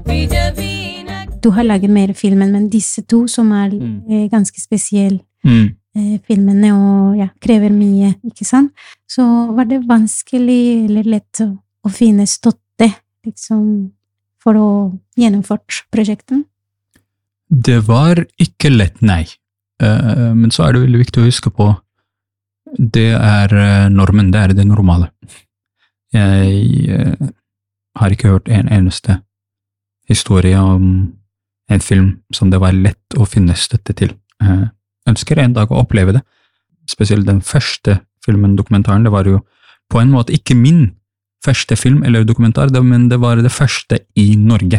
Du har laget mer filmen, men disse to som ganske spesielle filmene og krever mye, ikke sant? Så var det vanskelig eller lett å finne støtte liksom, for å gjennomføre prosjektet? Det var ikke lett, nei. Men så det veldig viktig å huske på det normen, det det normale. Jeg har ikke hørt en eneste historie om en film som det var lett å finne støtte til. Ønsker en dag å oppleve det. Spesielt den første filmen, dokumentaren, det var jo på en måte ikke min første film eller dokumentar, men det var det første i Norge.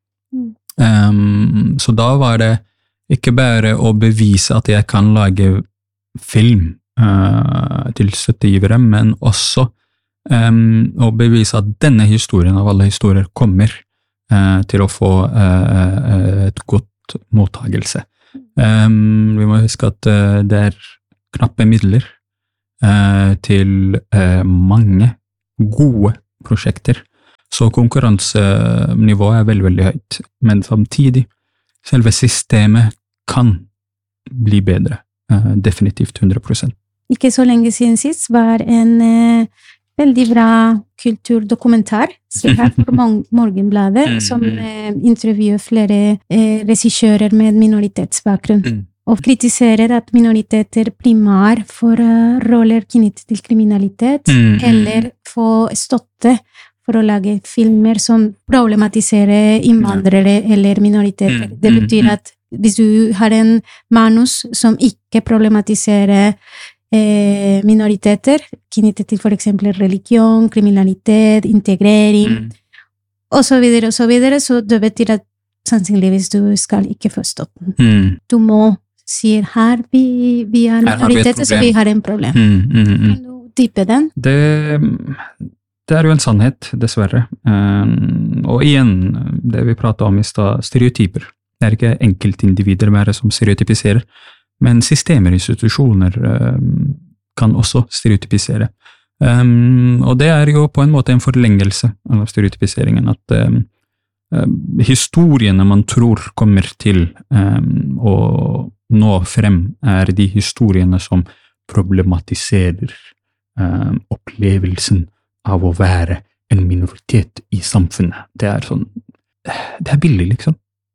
Så da var det ikke bare å bevise at jeg kan lage film til støttegivere, men også å bevise at denne historien av alle historier kommer til å få et godt mottagelse. Vi må huske at det knappe midler til mange gode prosjekter, så konkurransenivået veldig, veldig høyt. Men samtidig, selve systemet kan bli bedre, definitivt 100%. Ikke så lenge siden sist var en veldig bra kulturdokumentar her for Morgenbladet, som intervjuer flere regissører med minoritetsbakgrunn, og kritiserer at minoriteter primært får roller knyttet til kriminalitet, eller får støtte for å lage filmer som problematiserer innvandrere eller minoriteter. Det betyr at hvis du har en manus som ikke problematiserer minoriteter, knyttet til for eksempel religion, kriminalitet, integrering, og så videre, så det betyr at sannsynligvis du skal ikke få støtten. Du må si her, vi minoriteter, så vi har en problem. Kan du dyppe den? Det jo en sannhet, dessverre. Og igjen, det vi pratet om i stad, stereotyper. Det ikke enkeltindivider bare som stereotypiserer, men systemer, institusjoner kan også stereotypisere. Og det jo på en måte en forlengelse av stereotypiseringen, at historiene man tror kommer til å nå frem de historiene som problematiserer opplevelsen av å være en minoritet i samfunnet. Det sånn, det billig, liksom.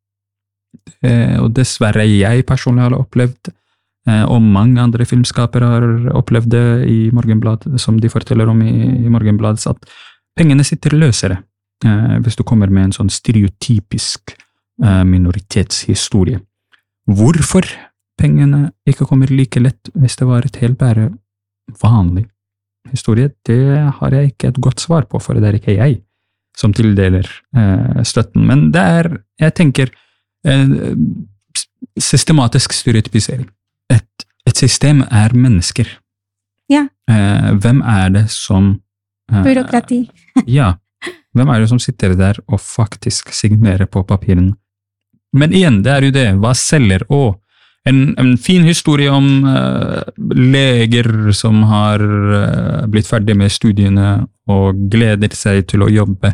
Og dessverre jeg personlig har opplevd, og mange andre filmskapere har opplevd det i Morgenbladet, som de forteller om i Morgenbladet, at pengene sitter løsere hvis du kommer med en sånn stereotypisk minoritetshistorie. Hvorfor pengene ikke kommer like lett hvis det var et helt bare vanlig historie, det har jeg ikke et godt svar på, for det ikke jeg som tildeler støtten. Men det jeg tenker, systematisk stereotypisering. Et system mennesker. Ja. Hvem det som... Byråkrati. Ja. Hvem det som sitter der og faktisk signerer på papiren? Men igjen, det jo det. Hva selger? En fin historie om leger som har blitt ferdig med studiene og gleder seg til å jobbe.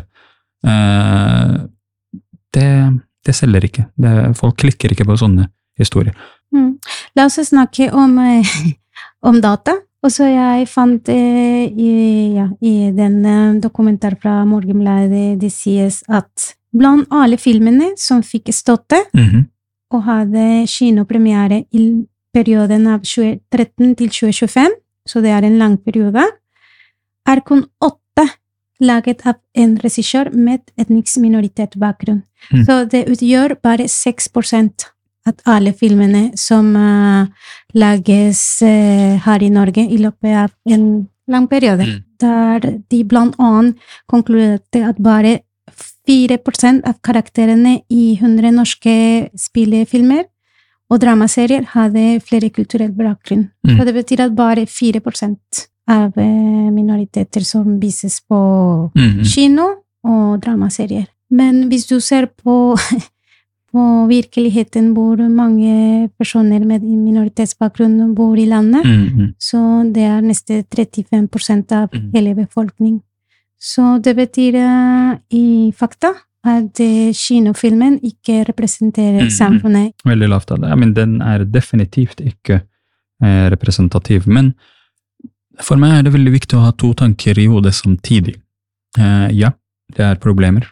Det selger ikke. Folk klikker ikke på sånne historier. La oss snakke om data. Og så jeg fant i den dokumentar fra Morgenbladet, det sies at blant alle filmene som fikk støtte, og hadde kinopremiere i perioden av 2013 til 2025, så det en lang periode, kun 8 laget av en regissør med etnisk minoritetsbakgrunn. Så det utgjør bare 6% av alle filmene som lages her i Norge i løpet av en lang periode. Der de blant annet konkluderte at bare 4% av karakterene i 100 norske spillefilmer og dramaserier hadde flere kulturell bakgrunn. Så det betyr at bare 4% av minoriteter som vises på kino og dramaserier. Men hvis du ser på virkeligheten hvor mange personer med minoritetsbakgrunn bor i landet, så det nesten 35% av hele befolkningen. Så det betyr i fakta at kinofilmen ikke representerer samfunnet. Veldig lavt av det. Men den definitivt ikke representativ. Men for meg det veldig viktig å ha to tanker i hodet samtidig. Ja, det problemer,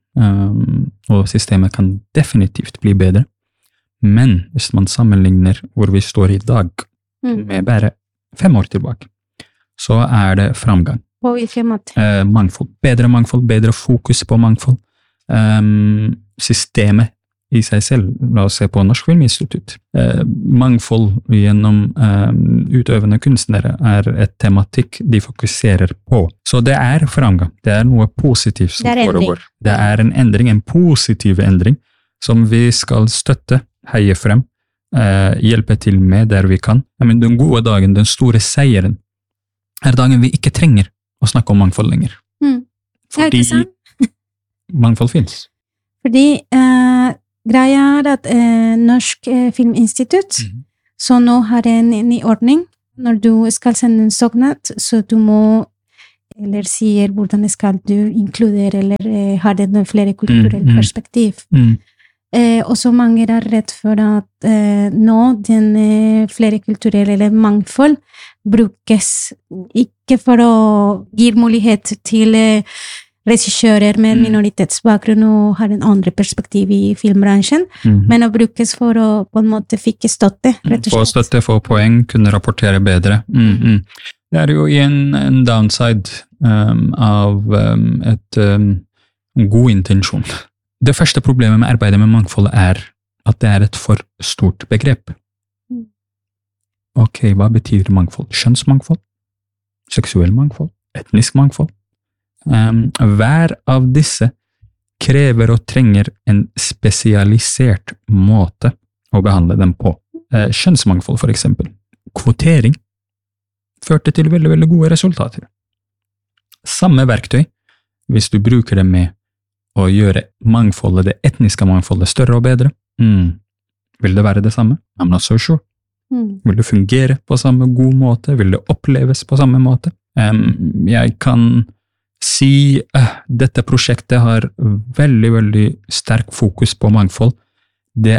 og systemet kan definitivt bli bedre. Men hvis man sammenligner hvor vi står i dag med bare 5 år tilbake, så det framgang. På hvilken måte? Mangfold, bedre fokus på mangfold. Systemet i seg selv, la oss se på Norsk Filminstitutt. Mangfold gjennom utøvende kunstnere et tematikk de fokuserer på. Så det framgang, det noe positivt som foregår. Det en endring, en positiv endring, som vi skal støtte, heie frem, hjelpe til med der vi kan. Men den gode dagen, den store seieren, dagen vi ikke trenger å snakke om mangfold lenger. Fordi mangfold finnes. Fordi greia at Norsk Filminstitutt, så nå har en ny ordning. Når du skal sende en søknad, så du må, eller sier hvordan skal du inkludere, eller har det flere kulturelle perspektiv. Og så mange redd for at nå den flerkulturelle eller mangfold brukes ikke for å gi mulighet til regissører med minoritetsbakgrunn og har en andre perspektiv i filmbransjen, men å brukes for å på en måte fikk støtte, rett og slett. Få støtte, få poeng, kunne rapportere bedre. Det jo en downside av en god intensjon. Det første problemet med arbeidet med mangfold at det et for stort begrep. Ok, hva betyr mangfold? Kjønnsmangfold? Seksuell mangfold? Etnisk mangfold? Hver av disse krever og trenger en spesialisert måte å behandle dem på. Kjønnsmangfold for eksempel. Kvotering førte til veldig, veldig gode resultater. Samme verktøy, hvis du bruker det med å gjøre mangfoldet, det etniske mangfoldet større og bedre, vil det være det samme? I'm not so sure. Vil det fungere på samme god måte? Vil det oppleves på samme måte? Jeg kan si dette prosjektet har veldig, veldig sterk fokus på mangfold. Det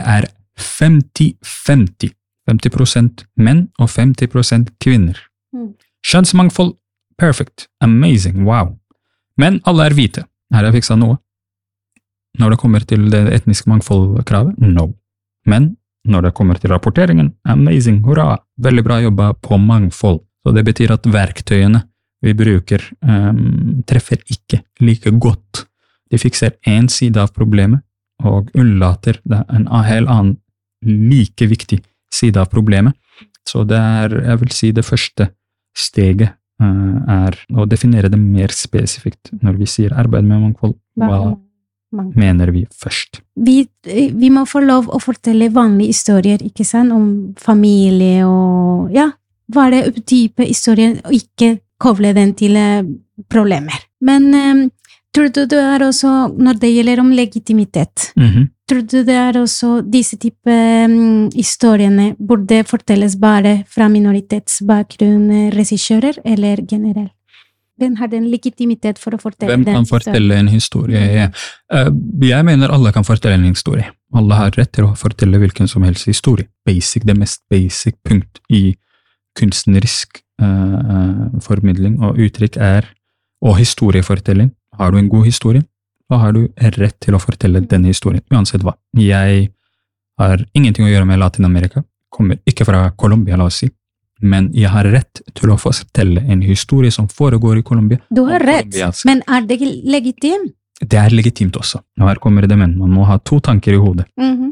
50-50. 50% menn og 50% kvinner. Kjønnsmangfold, perfect, amazing, wow. Men alle hvite. Her jeg fikset noe. Når det kommer til det etniske mangfoldkravet, no. Men når det kommer til rapporteringen, amazing, hurra, veldig bra jobbet på mangfold. Så det betyr at verktøyene vi bruker treffer ikke like godt. De fikser en side av problemet, og unnlater en helt annen like viktig side av problemet. Så det jeg vil si det første steget å definere det mer spesifikt når vi sier arbeid med mangfold. Hva mener vi først? Vi må få lov å fortelle vanlige historier, ikke sant? Om familie og ja, hva det type historier, og ikke koble den til problemer. Men tror du det også, når det gjelder om legitimitet, tror du det også disse type historiene burde fortelles bare fra minoritetsbakgrunn regissører, eller generelt? Hvem har den legitimitet for å fortelle den historien? Hvem kan fortelle en historie? Jeg mener alle kan fortelle en historie. Alle har rett til å fortelle hvilken som helst historie. Det mest basic punkt i kunstnerisk formidling og uttrykk og historiefortelling. Har du en god historie, så har du rett til å fortelle denne historien, uansett hva. Jeg har ingenting å gjøre med Latin-Amerika, kommer ikke fra Colombia, la oss si, men jeg har rett til å fortelle en historie som foregår i Colombia. Du har rett, men det legitimt? Det legitimt også. Og her kommer det, men man må ha to tanker i hodet.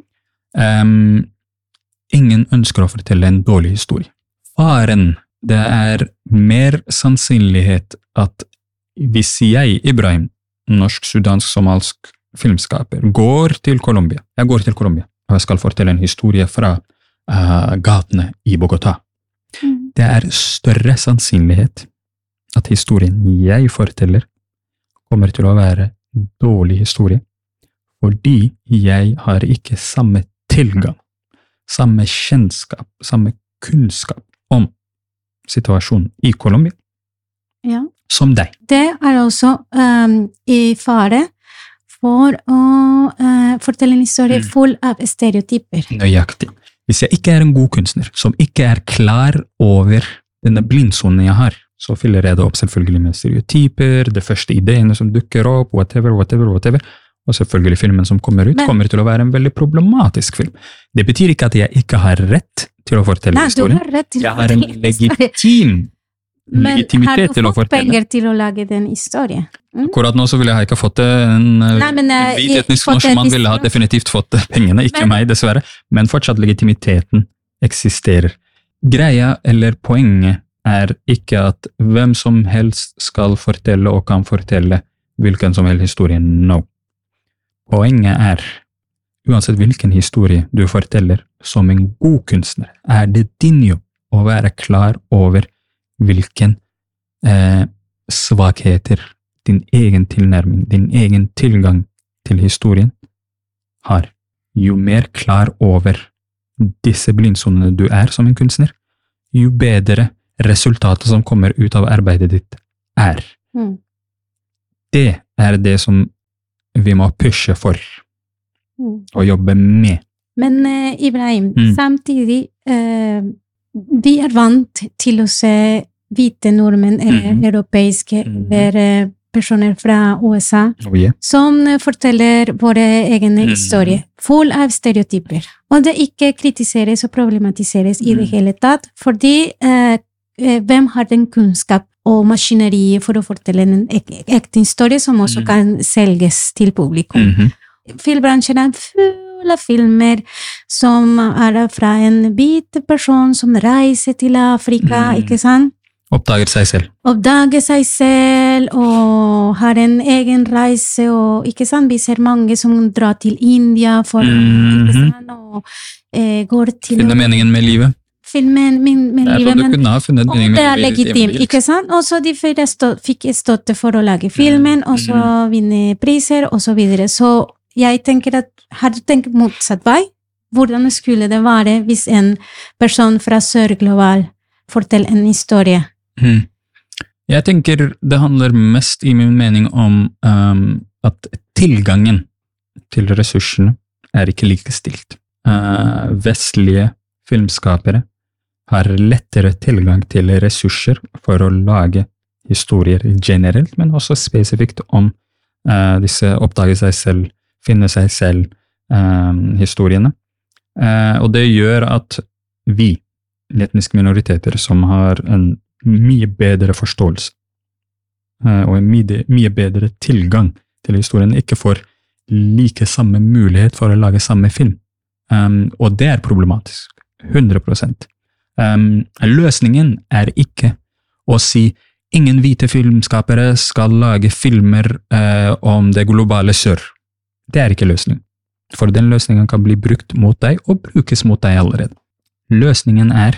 Ingen ønsker å fortelle en dårlig historie. Faren, det mer sannsynlighet at hvis jeg, Ibrahim, norsk-sudansk-somalsk filmskaper, går til Colombia, og jeg skal fortelle en historie fra gatene i Bogotá. Det større sannsynlighet at historien jeg forteller kommer til å være dårlig historie, fordi jeg har ikke samme tilgang, samme kjennskap, samme kunnskap om situasjonen i Colombia, som deg. Det også i fare for å fortelle en historie full av stereotyper. Nøyaktig. Hvis jeg ikke er en god kunstner, som ikke er klar over denne blindsonen jeg har, så fyller jeg det opp selvfølgelig med stereotyper, de første ideene som dukker opp, whatever, og selvfølgelig filmen som kommer ut, kommer til å være en veldig problematisk film. Det betyr ikke at jeg ikke har rett til å fortelle historien. Du har rett til jeg har en legitimitet til å fortelle. Men har du fått penger til å lage den historien? Akkurat nå så ville jeg ikke fått det. En hvit etnisk norsk mann ville ha definitivt fått pengene, ikke meg dessverre, men fortsatt legitimiteten eksisterer. Greia eller poenget er ikke at hvem som helst skal fortelle og kan fortelle hvilken som helst historie, no. Poenget er, uansett hvilken historie du forteller som en god kunstner, er det din jobb å være klar over hvilken svakheter din egen tilnærming, din egen tilgang til historien har. Jo mer klar over disse blindsonene du er som en kunstner, jo bedre resultatet som kommer ut av arbeidet ditt er. Det er det som vi må pushe for og jobbe med. Men Ibrahim, samtidig vi er vant til å se hvite nordmenn eller europeiske eller personer fra USA som forteller våre egne historier, full av stereotyper. Og det ikke kritiseres og problematiseres i det hele tatt, fordi hvem har den kunnskap og maskineriet for å fortelle en ekte historie som også kan selges til publikum. Filmbransjen er full av filmer som er fra en hvit person som reiser til Afrika, ikke sant? Oppdager seg selv og har en egen reise, og ikke sant? Vi ser mange som drar til India for ikke sant? Og går til finne meningen med livet. Filmen med livet, men det er legitimt, ikke sant? Og så de fikk støtte for å lage filmen, og så vinne priser, og så videre. Så jeg tenker at, har du tenkt motsatt vei? Hvordan skulle det være hvis en person fra Sør-Global forteller en historie? Jeg tenker det handler mest i min mening om at tilgangen til ressursene er ikke likestilt. Vestlige filmskapere har lettere tilgang til ressurser for å lage historier generelt, men også spesifikt om disse oppdage seg selv, finne seg selv historiene. Og det gjør at vi, etniske minoriteter, som har en mye bedre forståelse og en mye bedre tilgang til historien, ikke får like samme mulighet for å lage samme film. Og det er problematisk. 100%. Løsningen er ikke å si ingen hvite filmskapere skal lage filmer om det globale sør. Det er ikke løsningen. For den løsningen kan bli brukt mot deg og brukes mot deg allerede. Løsningen er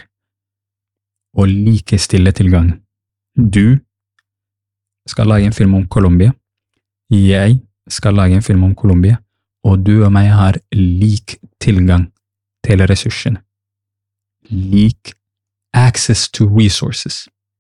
å likestille tilgangen. Du skal lage en film om Colombia. Jeg skal lage en film om Colombia. Og du og meg har lik tilgang til ressursene. Lik access to resources.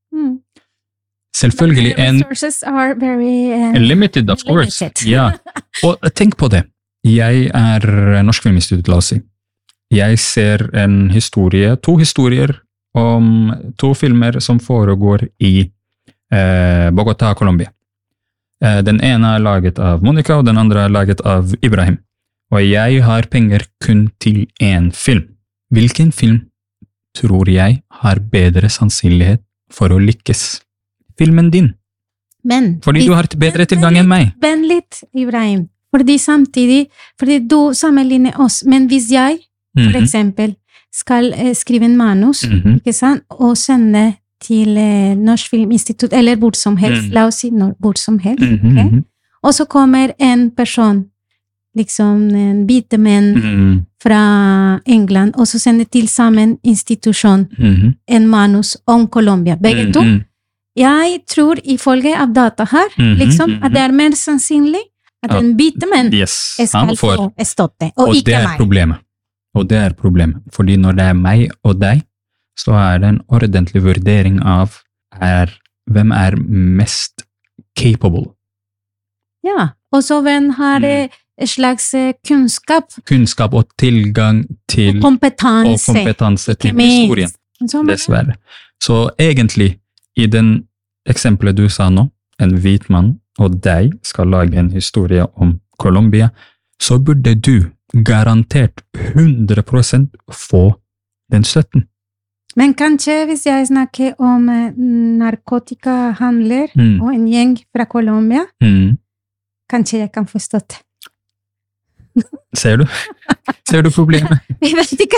Selvfølgelig resources are very limited, of course. Ja. Og tenk på det. Jeg er Norsk Filminstitutt, la oss si. Jeg ser en historie, 2 historier om 2 filmer som foregår i Bogotá, Colombia. Den ene er laget av Monica, og den andre er laget av Ibrahim. Og jeg har penger kun til én film. Hvilken film tror jeg har bedre sannsynlighet for å lykkes? Filmen din. Fordi du har bedre tilgang enn meg. Vent litt, Ibrahim. Fordi samtidig, fordi du sammenligner oss, men hvis jeg, for eksempel, skal skrive en manus, ikke sant, og sende til Norsk Filminstitutt, eller hvor som helst, la oss si hvor som helst, okay? Og så kommer en person, liksom en hvite menn fra England, og så sender til sammen institusjon en manus om Colombia. Begge to. Jeg tror, ifølge av data her, liksom, at det er mer sannsynlig at en hvite menn skal få støtte, og ikke meg. Og det er problemet. Fordi når det er meg og deg, så er det en ordentlig vurdering av hvem er mest capable. Ja, også hvem har en slags kunnskap og tilgang til kompetanse til historien, dessverre. Så egentlig, i den eksempelet du sa nå, en hvit mann og deg skal lage en historie om Colombia, så burde du garantert 100% få den støtten. Men kanskje hvis jeg snakker om narkotikahandler og en gjeng fra Colombia, kanskje jeg kan få støtte. Ser du? Ser du problemet? Jeg vet ikke.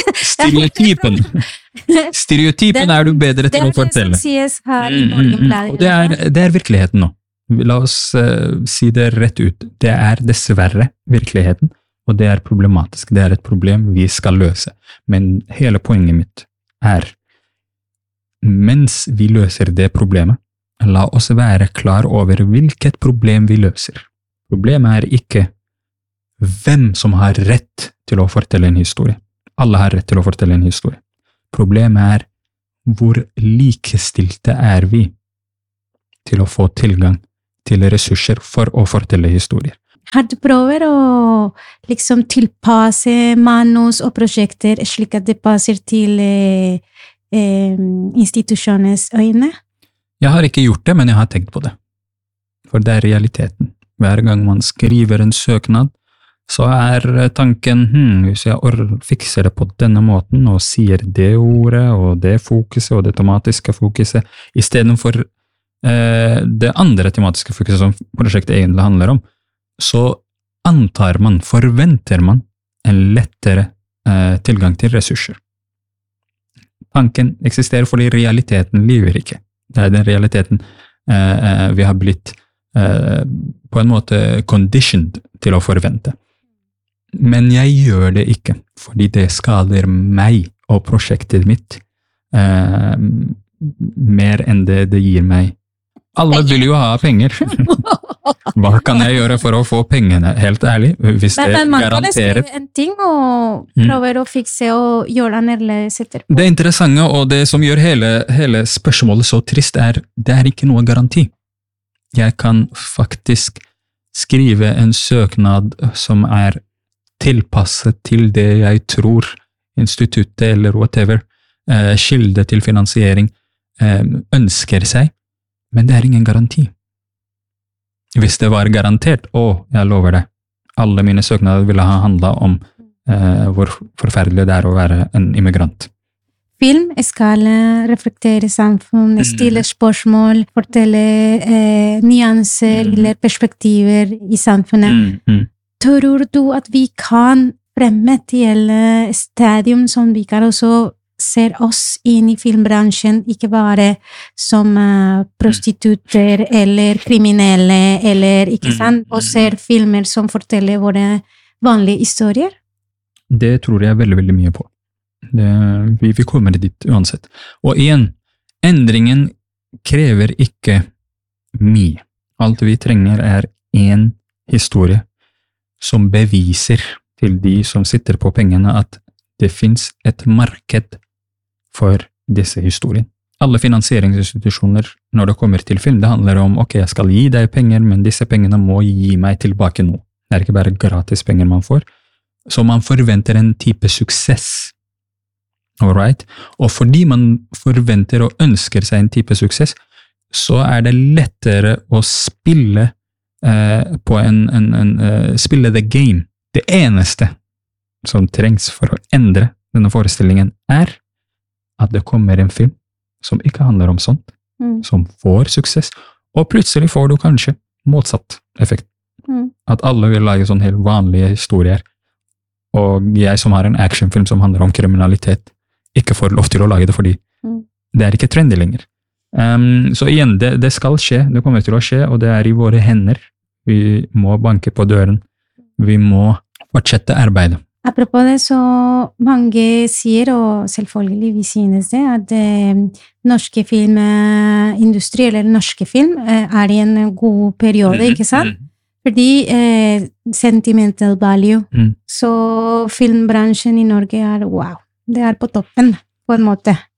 Stereotypen er du bedre til å fortelle. Det sies her i Morgenbladet. Og det er virkeligheten nå. La oss si det rett ut. Det er dessverre virkeligheten, og det er problematisk. Det er et problem vi skal løse. Men hele poenget mitt er, mens vi løser det problemet, la oss være klar over hvilket problem vi løser. Problemet er ikke hvem som har rett til å fortelle en historie. Alle har rett til å fortelle en historie. Problemet er hvor likestilte er vi til å få tilgang til ressurser for å fortelle historier. Har du prøvd å liksom tilpasse manus og prosjekter slik at det passer til institusjonens øyne? Jeg har ikke gjort det, men jeg har tenkt på det. For det er realiteten. Hver gang man skriver en søknad, så er tanken, hvis jeg fikser det på denne måten, og sier det ordet, og det fokuset, og det tematiske fokuset, i stedet for det andre tematiske fokuset som prosjektet egentlig handler om, så forventer man en lettere tilgang til ressurser. Tanken eksisterer fordi realiteten lyver ikke. Det er den realiteten vi har blitt på en måte conditioned til å forvente. Men jeg gjør det ikke, fordi det skader meg og prosjektet mitt mer enn det gir meg. Alle vil jo ha penger. Hva kan jeg gjøre for å få pengene? Helt ærlig, hvis det garanterer... Men man kan skrive en ting og prøve å fikse og gjøre annerledes etterpå. Det interessante og det som gjør hele spørsmålet så trist det er ikke noe garanti. Jeg kan faktisk skrive en søknad som er tilpasset til det jeg tror instituttet eller whatever, kilde til finansiering, ønsker seg, men det er ingen garanti. Hvis det var garantert, jeg lover det, alle mine søknader ville ha handlet om hvor forferdelig det er å være en immigrant. Film skal reflektere samfunn, stille spørsmål, fortelle nyanser eller perspektiver i samfunnet. Tror du at vi kan fremme til stadium som vi kan også se oss inn i filmbransjen, ikke bare som prostitutter eller kriminelle, eller ikke sant, og ser filmer som forteller våre vanlige historier? Det tror jeg veldig, veldig mye på. Vi kommer dit uansett. Og igjen, endringen krever ikke mye. Alt vi trenger er en historie som beviser til de som sitter på pengene at det finnes et marked for disse historiene. Alle finansieringsinstitusjoner, når det kommer til film, det handler om, jeg skal gi deg penger, men disse pengene må gi meg tilbake nå. Det er ikke bare gratis penger man får. Så man forventer en type suksess. Alright? Og fordi man forventer og ønsker seg en type suksess, så er det lettere å spille spille the game. Det eneste som trengs for å endre denne forestillingen at det kommer en film som ikke handler om sånt, som får suksess, og plutselig får du kanskje motsatt effekt. At alle vil lage sånn helt vanlige historier, og jeg som har en actionfilm som handler om kriminalitet, ikke får lov til å lage det fordi det er ikke trendy lenger. Så igjen, det skal skje, det kommer til å skje, og det er i våre hender. Vi må banke på døren. Vi må fortsette arbeidet. Apropos det, så mange sier, og selvfølgelig vi synes det, at norske filmindustri, eller norske film, er i en god periode, ikke sant? Fordi sentimental value. Så filmbransjen i Norge wow, det er på toppen, på en måte.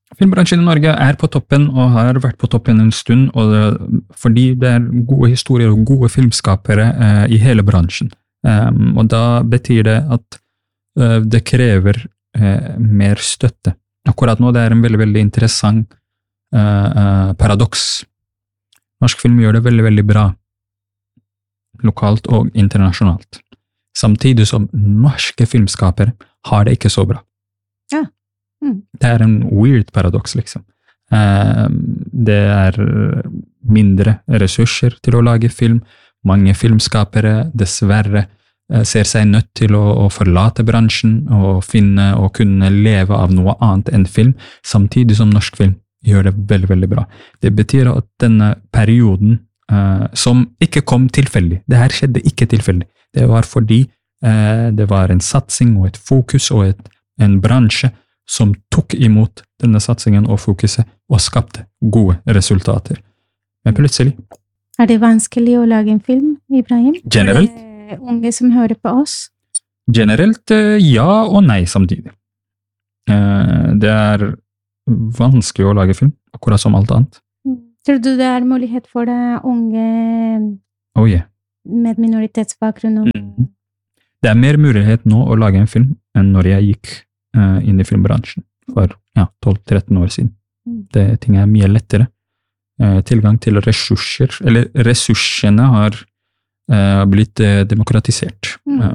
Filmbransjen i Norge er på toppen, og har vært på toppen en stund, fordi det er gode historier og gode filmskapere i hele bransjen. Og da betyr det at det krever mer støtte. Akkurat nå det er en veldig, veldig interessant paradoks. Norsk film gjør det veldig, veldig bra, lokalt og internasjonalt. Samtidig som norske filmskapere har det ikke så bra. Ja. Det er en weird paradoks, liksom. Det er mindre ressurser til å lage film. Mange filmskapere dessverre ser seg nødt til å forlate bransjen og finne og kunne leve av noe annet enn film, samtidig som norsk film gjør det veldig, veldig bra. Det betyr at denne perioden, som ikke kom tilfeldig, det her skjedde ikke tilfeldig, det var fordi det var en satsing og et fokus og en bransje som tok imot denne satsingen og fokuset og skapte gode resultater. Men plutselig... Er det vanskelig å lage en film, Ibrahim? Generelt? For unge som hører på oss? Generelt ja og nei samtidig. Det er vanskelig å lage film, akkurat som alt annet. Tror du det er mulighet for unge med minoritetsbakgrunn? Det er mer mulighet nå å lage en film enn når jeg gikk inn i filmbransjen for 12-13 år siden. Ting er mye lettere. Tilgang til ressurser, eller ressursene har blitt demokratisert.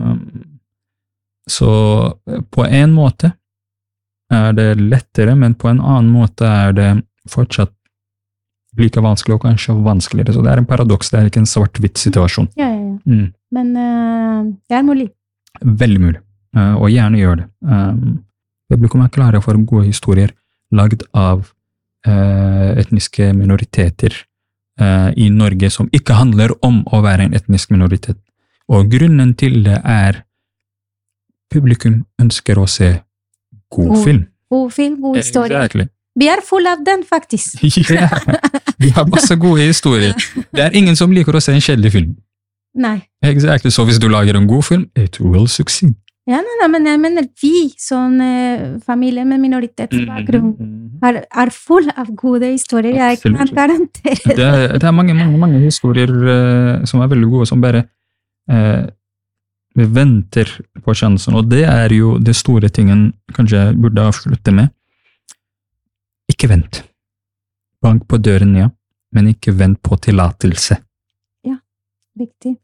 Så på en måte er det lettere, men på en annen måte er det fortsatt like vanskelig og kanskje vanskeligere. Så det er en paradoks, det er ikke en svart-hvitt situasjon. Ja. Men det er mulig. Veldig mulig, og gjerne gjør det. Publikum er klare for gode historier lagd av etniske minoriteter i Norge som ikke handler om å være en etnisk minoritet. Og grunnen til det er publikum ønsker å se god film. God film, god historie. Exactly. Vi er full av den, faktisk. Ja, vi har masse gode historier. Det er ingen som liker å se en kjedelig film. Nei. Exactly, så hvis du lager en god film, it will succeed. Ja, men jeg mener vi som familie med minoritetsbakgrunn er full av gode historier. Jeg kan garantere. Det er mange historier som er veldig gode, som bare vi venter på sjansen, og det er jo det store tingen kanskje jeg burde avslutte med. Ikke vent. Bank på døren, ja, men ikke vent på tillatelse. Ja, viktig.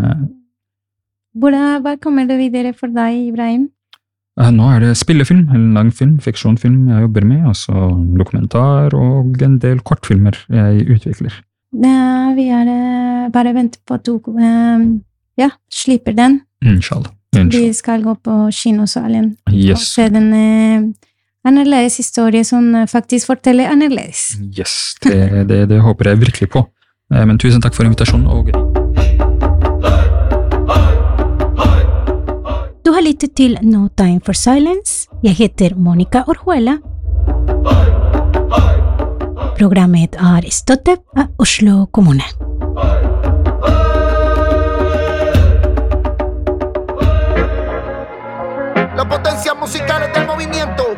Hva kommer det videre for deg, Ibrahim? Nå er det spillefilm, en lang film, fiksjonfilm jeg jobber med, altså dokumentar og en del kortfilmer jeg utvikler. Vi er bare venter på at du slipper den. Inshallah. Vi skal gå på kinosalen og se den annerledes historie som faktisk forteller annerledes. Yes, det håper jeg virkelig på. Men tusen takk for invitasjonen, og Du har lyttet til No Time for Silence. Jeg heter Monica Orjuela. Programmet er støttet av Oslo kommune. Las potencias musicales del movimiento.